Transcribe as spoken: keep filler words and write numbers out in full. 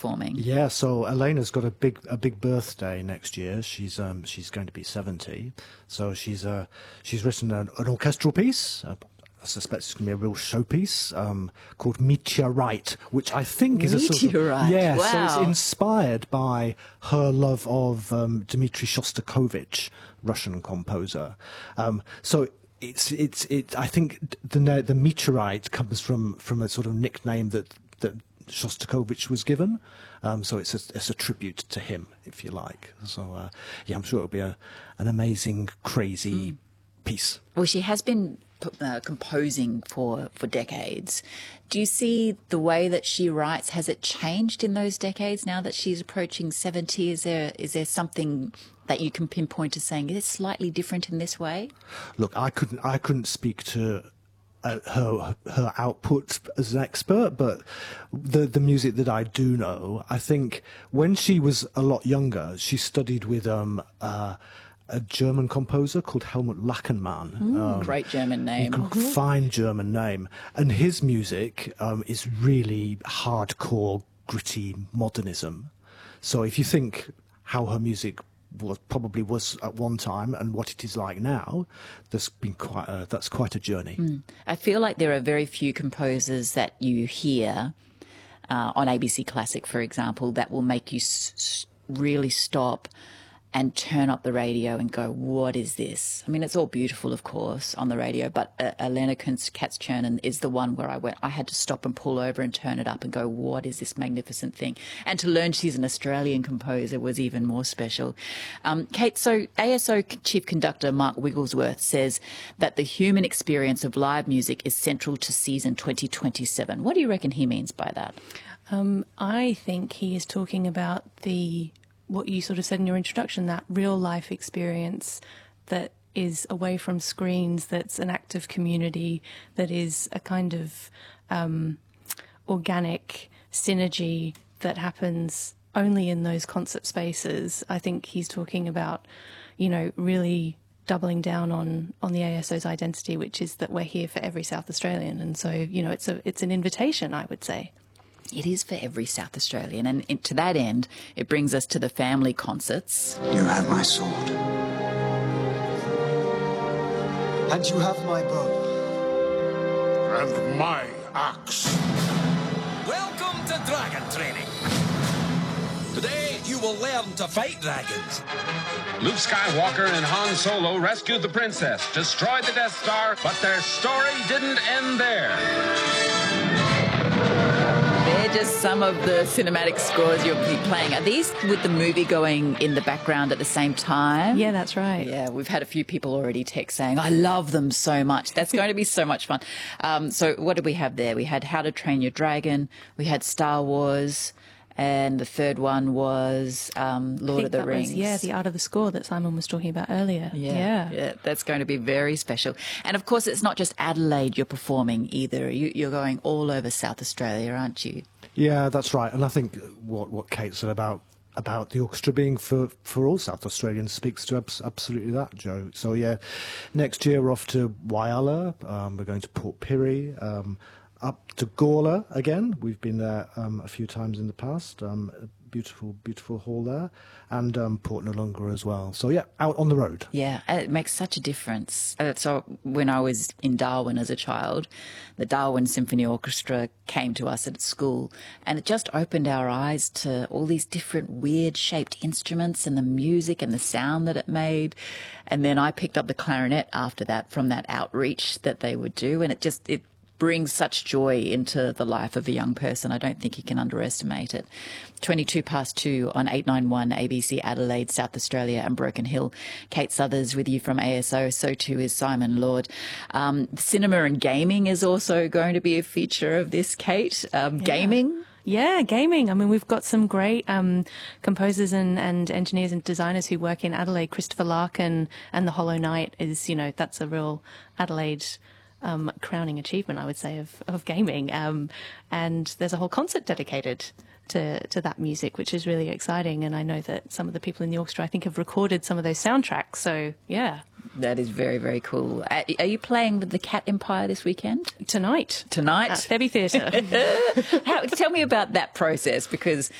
performing. Yeah, so Elena's got a big a big birthday next year. She's um she's going to be seventy, so she's uh she's written an, an orchestral piece. Uh, I suspect it's going to be a real showpiece um, called Meteorite, which I think is a sort of... Meteorite? Yeah, Wow. so it's inspired by her love of um, Dmitri Shostakovich, Russian composer. Um, so it's it's it. I think the the meteorite comes from from a sort of nickname that that Shostakovich was given. Um, so it's a, it's a tribute to him, if you like. So uh, yeah, I'm sure it'll be a an amazing, crazy mm. piece. Well, she has been uh, composing for, for decades. Do you see the way that she writes, has it changed in those decades now that she's approaching seventy? Is there is there something that you can pinpoint to saying it's slightly different in this way? Look, I couldn't I couldn't speak to uh, her her output as an expert, but the the music that I do know, I think when she was a lot younger, she studied with um uh a German composer called Helmut Lachenmann. Mm, um, great German name. Mm-hmm. Fine German name. And his music um, is really hardcore, gritty modernism. So if you think how her music was probably was at one time and what it is like now, there's been quite a, that's quite a journey. Mm. I feel like there are very few composers that you hear uh, on A B C Classic, for example, that will make you s s really stop and turn up the radio and go, what is this? I mean, it's all beautiful, of course, on the radio, but uh, Elena Katz-Chernin is the one where I went, I had to stop and pull over and turn it up and go, what is this magnificent thing? And to learn she's an Australian composer was even more special. Um, Kate, so A S O Chief Conductor Mark Wigglesworth says that the human experience of live music is central to season twenty twenty-seven. What do you reckon he means by that? Um, I think he is talking about the... what you sort of said in your introduction, that real life experience that is away from screens, that's an active community, that is a kind of um, organic synergy that happens only in those concert spaces. I think he's talking about, you know, really doubling down on on the A S O's identity, which is that we're here for every South Australian. And so, you know, it's a it's an invitation, I would say. It is for every South Australian, and to that end, it brings us to the family concerts. You have my sword. And you have my bow. And my axe. Welcome to Dragon Training. Today, you will learn to fight dragons. Luke Skywalker and Han Solo rescued the princess, destroyed the Death Star, but their story didn't end there. They're just some of the cinematic scores you'll be playing. Are these with the movie going in the background at the same time? Yeah, that's right. Yeah, we've had a few people already text saying, I love them so much. That's going to be so much fun. Um, so what did we have there? We had How to Train Your Dragon. We had Star Wars. And the third one was um, Lord of the Rings. Was, yeah, The Art of the Score that Simon was talking about earlier. Yeah, yeah, yeah, that's going to be very special. And of course, it's not just Adelaide you're performing either. You, you're going all over South Australia, aren't you? Yeah, that's right. And I think what what Kate said about about the orchestra being for, for all South Australians speaks to abs absolutely that, Joe. So yeah, next year we're off to Whyalla. Um, we're going to Port Pirie. Um, Up to Gawler again. We've been there um, a few times in the past. Um, a beautiful, beautiful hall there. And um, Port Noarlunga as well. So, yeah, out on the road. Yeah, it makes such a difference. Uh, so when I was in Darwin as a child, the Darwin Symphony Orchestra came to us at school, and it just opened our eyes to all these different weird-shaped instruments and the music and the sound that it made. And then I picked up the clarinet after that from that outreach that they would do, and it just... it brings such joy into the life of a young person. I don't think you can underestimate it. twenty-two past two on eight ninety-one A B C Adelaide, South Australia and Broken Hill. Kate Suthers with you from A S O. So too is Simon Lord. Um, cinema and gaming is also going to be a feature of this, Kate. Um, yeah. Gaming? Yeah, gaming. I mean, we've got some great um, composers and, and engineers and designers who work in Adelaide. Christopher Larkin and The Hollow Knight is, you know, that's a real Adelaide Um, crowning achievement, I would say, of, of gaming. Um, and there's a whole concert dedicated to, to that music, which is really exciting. And I know that some of the people in the orchestra, I think, have recorded some of those soundtracks. So, yeah. That is very, very cool. Are, are you playing with the Cat Empire this weekend? Tonight. Tonight? At Thebby Theatre. How, tell me about that process, because